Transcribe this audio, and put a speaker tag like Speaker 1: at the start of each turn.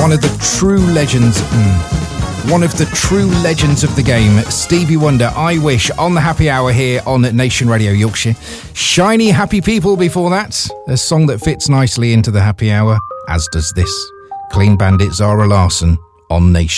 Speaker 1: One of the true legends. One of the true legends of the game, Stevie Wonder, I Wish, on the Happy Hour here on Nation Radio Yorkshire. Shiny Happy People before that, a song that fits nicely into the Happy Hour, as does this. Clean Bandit, Zara Larsson on Nation.